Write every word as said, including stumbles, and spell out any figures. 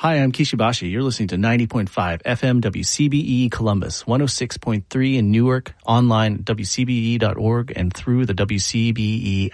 Hi, I'm Kishibashi. You're listening to ninety point five F M W C B E Columbus, one oh six point three in Newark, online at W C B E dot org and through the W C B E